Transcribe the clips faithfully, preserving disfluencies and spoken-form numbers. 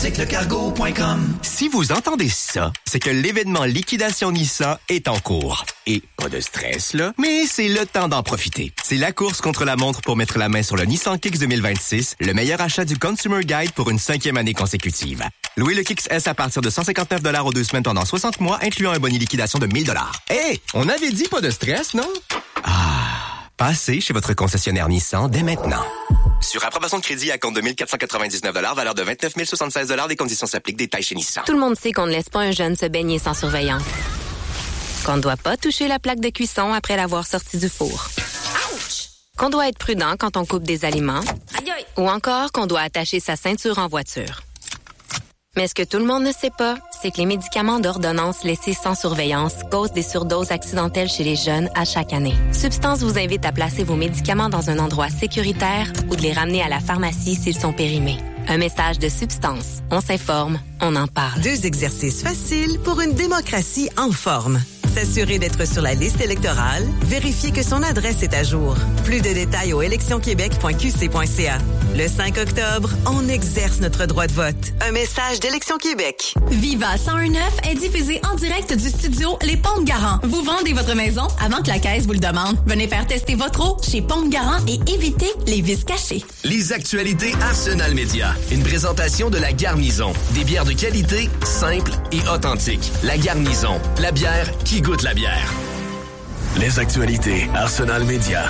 le cargo point com. Si vous entendez ça, c'est que l'événement Liquidation Nissan est en cours. Et pas de stress, là, mais c'est le temps d'en profiter. C'est la course contre la montre pour mettre la main sur le Nissan Kicks deux mille vingt-six, le meilleur achat du Consumer Guide pour une cinquième année consécutive. Louez le Kicks S à partir de cent cinquante-neuf dollars aux deux semaines pendant soixante mois, incluant un bonus liquidation de mille dollars. Hé, hey, on avait dit pas de stress, non? Ah, passez chez votre concessionnaire Nissan dès maintenant. Sur approbation de crédit à compte de mille quatre cent quatre-vingt-dix-neuf dollars, valeur de vingt-neuf mille soixante-seize dollars, des conditions s'appliquent, détails chez Nissan. Tout le monde sait qu'on ne laisse pas un jeune se baigner sans surveillance. Qu'on ne doit pas toucher la plaque de cuisson après l'avoir sorti du four. Ouch! Qu'on doit être prudent quand on coupe des aliments. Aïe aïe! Ou encore qu'on doit attacher sa ceinture en voiture. Mais ce que tout le monde ne sait pas, c'est que les médicaments d'ordonnance laissés sans surveillance causent des surdoses accidentelles chez les jeunes à chaque année. Substance vous invite à placer vos médicaments dans un endroit sécuritaire ou de les ramener à la pharmacie s'ils sont périmés. Un message de Substance. On s'informe, on en parle. Deux exercices faciles pour une démocratie en forme. S'assurer d'être sur la liste électorale, vérifier que son adresse est à jour. Plus de détails au élections québec point q c point c a. Le cinq octobre, on exerce notre droit de vote. Un message d'Élections Québec. Viva cent un neuf est diffusé en direct du studio Les Pompes Garant. Vous vendez votre maison avant que la caisse vous le demande. Venez faire tester votre eau chez Pompes Garant et évitez les vices cachés. Les actualités Arsenal Média. Une présentation de La Garnison. Des bières de qualité, simples et authentiques. La Garnison. La bière qui goûte la bière. Les actualités Arsenal Média.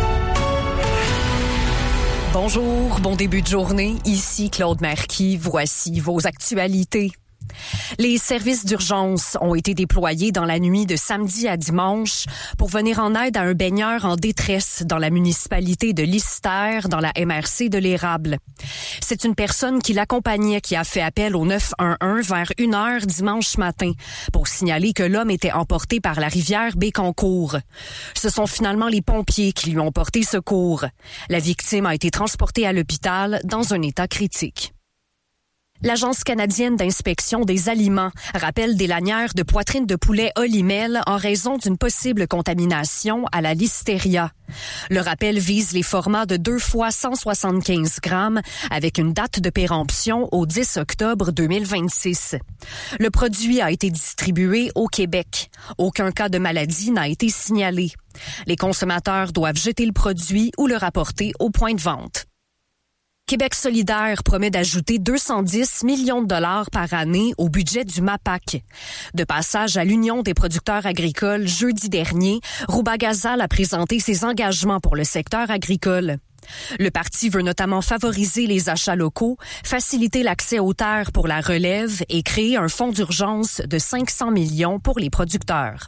Bonjour, bon début de journée. Ici Claude Marquis. Voici vos actualités. Les services d'urgence ont été déployés dans la nuit de samedi à dimanche pour venir en aide à un baigneur en détresse dans la municipalité de Lister, dans la M R C de l'Érable. C'est une personne qui l'accompagnait qui a fait appel au neuf un un vers une heure dimanche matin pour signaler que l'homme était emporté par la rivière Bécancour. Ce sont finalement les pompiers qui lui ont porté secours. La victime a été transportée à l'hôpital dans un état critique. L'Agence canadienne d'inspection des aliments rappelle des lanières de poitrine de poulet Olimel en raison d'une possible contamination à la listeria. Le rappel vise les formats de deux fois cent soixante-quinze grammes avec une date de péremption au dix octobre deux mille vingt-six. Le produit a été distribué au Québec. Aucun cas de maladie n'a été signalé. Les consommateurs doivent jeter le produit ou le rapporter au point de vente. Québec solidaire promet d'ajouter deux cent dix millions de dollars par année au budget du MAPAC. De passage à l'Union des producteurs agricoles jeudi dernier, Rouba Gazal a présenté ses engagements pour le secteur agricole. Le parti veut notamment favoriser les achats locaux, faciliter l'accès aux terres pour la relève et créer un fonds d'urgence de cinq cents millions pour les producteurs.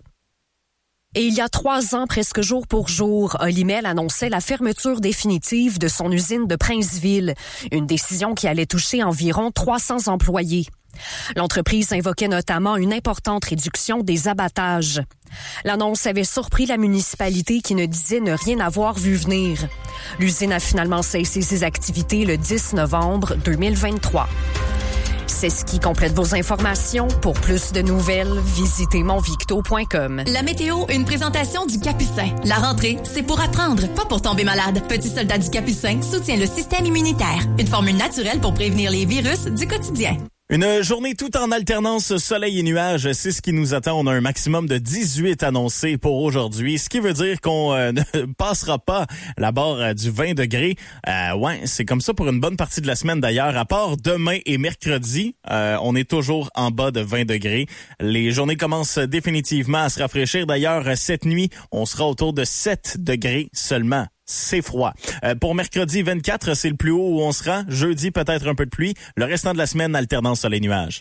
Et il y a trois ans, presque jour pour jour, Olimel annonçait la fermeture définitive de son usine de Princeville, une décision qui allait toucher environ trois cents employés. L'entreprise invoquait notamment une importante réduction des abattages. L'annonce avait surpris la municipalité qui ne disait ne rien avoir vu venir. L'usine a finalement cessé ses activités le dix novembre deux mille vingt-trois. C'est ce qui complète vos informations. Pour plus de nouvelles, visitez monvicto point com. La météo, une présentation du Capucin. La rentrée, c'est pour apprendre, pas pour tomber malade. Petit soldat du Capucin soutient le système immunitaire. Une formule naturelle pour prévenir les virus du quotidien. Une journée tout en alternance soleil et nuages, c'est ce qui nous attend. On a un maximum de dix-huit annoncés pour aujourd'hui, ce qui veut dire qu'on euh, ne passera pas la barre euh, du vingt degrés. Euh, ouais, c'est comme ça pour une bonne partie de la semaine d'ailleurs. À part demain et mercredi, euh, on est toujours en bas de vingt degrés. Les journées commencent définitivement à se rafraîchir. D'ailleurs, cette nuit, on sera autour de sept degrés seulement. C'est froid. Euh, pour mercredi vingt-quatre, c'est le plus haut où on sera. Jeudi, peut-être un peu de pluie. Le restant de la semaine, alternance soleil-nuages.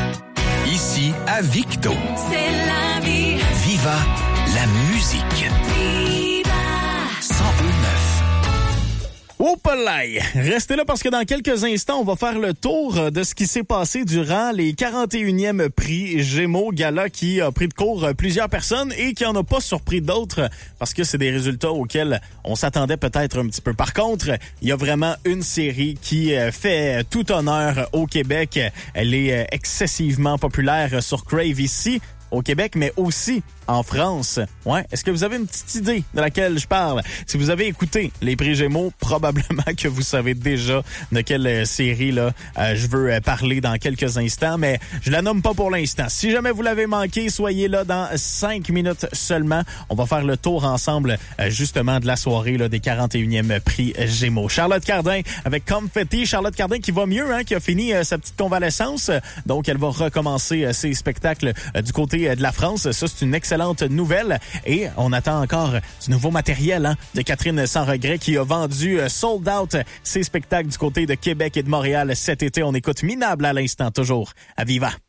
Ici, à Victo. C'est la vie. Viva la musique. Viva. cent un neuf. Oh, palais! Restez là parce que dans quelques instants, on va faire le tour de ce qui s'est passé durant les quarante et unième prix Gémeaux Gala qui a pris de court plusieurs personnes et qui en a pas surpris d'autres parce que c'est des résultats auxquels on s'attendait peut-être un petit peu. Par contre, il y a vraiment une série qui fait tout honneur au Québec. Elle est excessivement populaire sur Crave ici. au Québec, mais aussi en France. Ouais, est-ce que vous avez une petite idée de laquelle je parle? Si vous avez écouté les prix Gémeaux, probablement que vous savez déjà de quelle euh, série là euh, je veux euh, parler dans quelques instants, mais je la nomme pas pour l'instant. Si jamais vous l'avez manqué, soyez là dans cinq minutes seulement. On va faire le tour ensemble euh, justement de la soirée là, des quarante et unième prix Gémeaux. Charlotte Cardin avec Confetti. Charlotte Cardin qui va mieux, hein, qui a fini euh, sa petite convalescence. Donc, elle va recommencer euh, ses spectacles euh, du côté euh, de la France. Ça, c'est une excellente nouvelle. Et on attend encore du nouveau matériel hein, de Catherine Sans Regret qui a vendu euh, sold out ses spectacles du côté de Québec et de Montréal cet été. On écoute Minable à l'instant, toujours à Viva.